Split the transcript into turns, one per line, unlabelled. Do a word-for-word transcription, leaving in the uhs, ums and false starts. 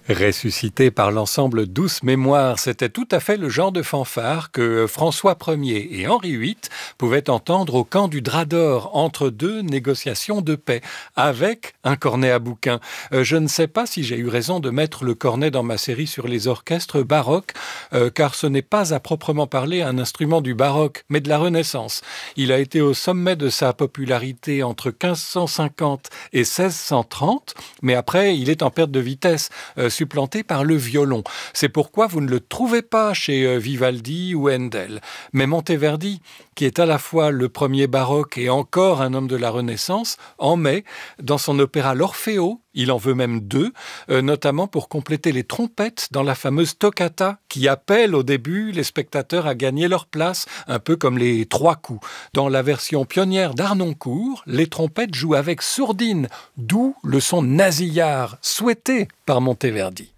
Ressuscité par l'ensemble Douce Mémoire, c'était tout à fait le genre de fanfare que François Premier et Henri huit pouvaient entendre au camp du Drap d'Or entre deux négociations de paix, avec un cornet à bouquin. Euh, je ne sais pas si j'ai eu raison de mettre le cornet dans ma série sur les orchestres baroques, euh, car ce n'est pas à proprement parler un instrument du baroque, mais de la Renaissance. Il a été au sommet de sa popularité entre quinze cent cinquante et seize cent trente, mais après, il est en perte de vitesse, euh, supplanté par le violon. C'est pourquoi vous ne le trouvez pas chez Vivaldi ou Handel. Mais Monteverdi, qui est à la fois le premier baroque et encore un homme de la Renaissance, en met dans son opéra L'Orfeo. Il en veut même deux, euh, notamment pour compléter les trompettes dans la fameuse toccata qui appelle au début les spectateurs à gagner leur place, un peu comme les trois coups. Dans la version pionnière d'Arnoncourt, les trompettes jouent avec sourdine, d'où le son nasillard souhaité par Monteverdi.